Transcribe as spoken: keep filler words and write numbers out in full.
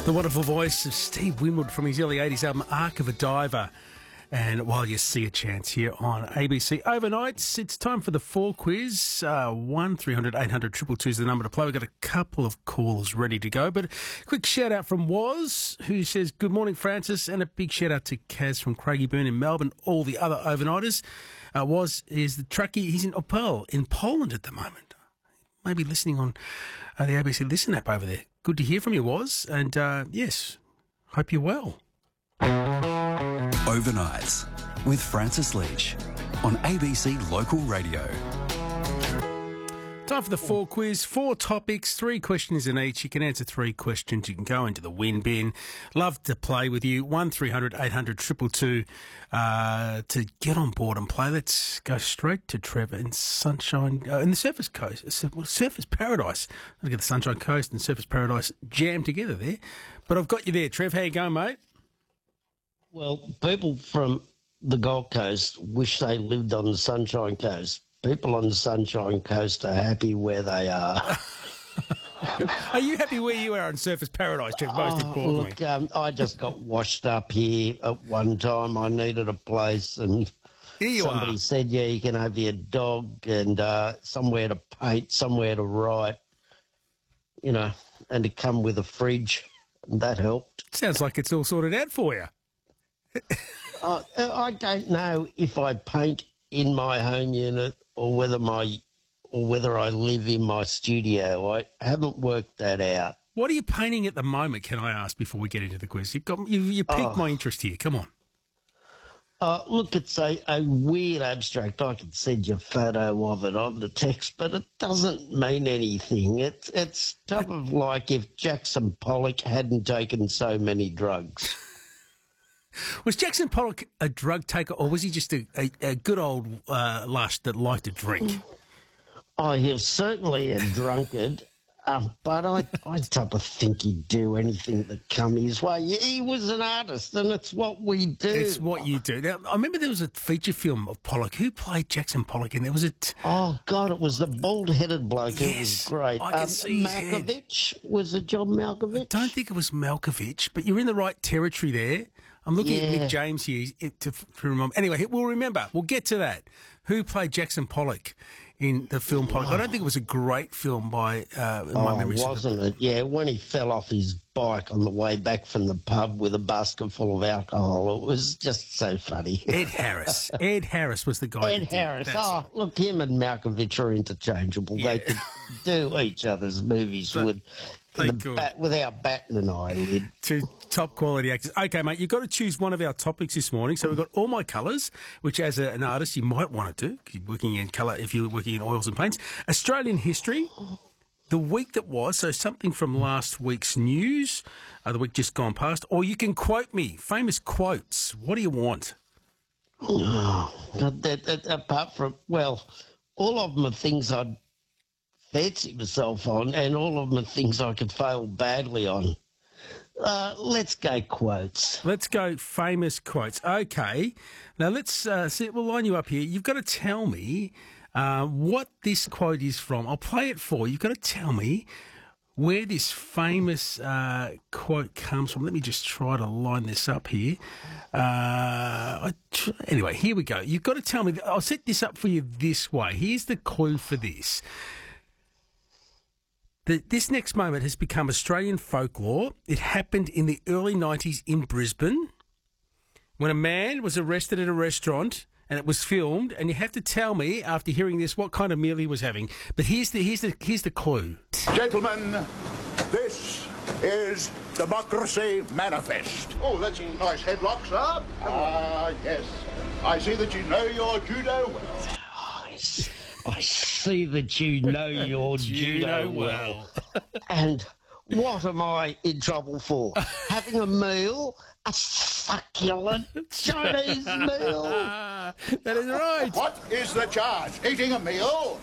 The wonderful voice of Steve Winwood from his early eighties album Arc of a Diver. And while you see a chance here on A B C Overnights, it's time for the Four Quiz. Uh, one three hundred eight hundred two two two is the number to play. We've got a couple of calls ready to go. But a quick shout out from Woz, who says, good morning, Francis. And a big shout out to Kaz from Craigieburn in Melbourne, all the other overnighters. Uh, Woz is the truckie. He's in Opel in Poland at the moment. Maybe listening on uh, the A B C Listen app over there. Good to hear from you, Woz. And uh, yes, hope you're well. Overnights with Francis Leach on A B C Local Radio. Time for the Four Quiz. Four topics, three questions in each. You can answer three questions. You can go into the win bin. Love to play with you. one three hundred eight hundred two two two uh, to get on board and play. Let's go straight to Trevor in Sunshine, uh, in the Surfers Coast, Surfers Paradise. Look at the Sunshine Coast and Surfers Paradise jammed together there. But I've got you there, Trev. How you going, mate? Well, people from the Gold Coast wish they lived on the Sunshine Coast. People on the Sunshine Coast are happy where they are. Are you happy where you are in Surfers Paradise, Trev, most oh, importantly? Look, um, I just got washed up here at one time. I needed a place, and Here you somebody are. said, yeah, you can have your dog and uh, somewhere to paint, somewhere to write, you know, and to come with a fridge. And that helped. Sounds like it's all sorted out for you. Uh, I don't know if I paint in my home unit or whether my or whether I live in my studio. I haven't worked that out. What are you painting at the moment, can I ask, before we get into the quiz? You've got, you, you piqued Oh. my interest here. Come on. Uh, look, it's a, a weird abstract. I can send you a photo of it on the text, but it doesn't mean anything. It's it's type of like if Jackson Pollock hadn't taken so many drugs. Was Jackson Pollock a drug taker, or was he just a, a, a good old uh, lush that liked to drink? Oh, he was certainly a drunkard, um, but I, I type of think he'd do anything that come his way. He was an artist, and it's what we do. It's what you do. Now, I remember there was a feature film of Pollock. Who played Jackson Pollock? And there was a... T- Oh, God, it was the bald-headed bloke. It was Yes, great. I can Um, see his head. Malkovich. Was it John Malkovich? I don't think it was Malkovich, but you're in the right territory there. I'm looking at Yeah. Nick James here to, to remember. Anyway, we'll remember. We'll get to that. Who played Jackson Pollock in the film Pollock? I don't think it was a great film by uh, in my Oh, memory. wasn't it? Yeah, when he fell off his bike on the way back from the pub with a basket full of alcohol. It was just so funny. Ed Harris. Ed Harris was the guy. Ed that did- Harris. that's Oh, look, him and Malkovich are interchangeable. Yeah. They could do each other's movies But with, they the could. bat, without batting an eyelid. Two top quality actors. Okay, mate, you've got to choose one of our topics this morning. So we've got All My Colours, which as a, an artist you might want to do. You're working in colour if you're working in oils and paints. Australian history, the week that was, so something from last week's news, uh, the week just gone past, or you can quote me, famous quotes. What do you want? Oh, that, that, that, apart from, well, all of them are things I'd fancy myself on, and all of them are things I could fail badly on. Uh, let's go quotes. Let's go famous quotes. Okay. Now let's uh, see. We'll line you up here. You've got to tell me uh, what this quote is from. I'll play it for you. You've got to tell me where this famous uh, quote comes from. Let me just try to line this up here. Uh, I tr- anyway, here we go. You've got to tell me. I'll set this up for you this way. Here's the clue for this. The, this next moment has become Australian folklore. It happened in the early nineties in Brisbane when a man was arrested at a restaurant and it was filmed. And you have to tell me after hearing this what kind of meal he was having. But here's the here's the here's the clue. Gentlemen, this is Democracy Manifest. Oh, that's a nice headlock, sir. Ah, yes. I see that you know your judo well. I, s- I see that you know your judo well. And what am I in trouble for? Having a meal? A succulent Chinese meal? That is right. What is the charge? Eating a meal?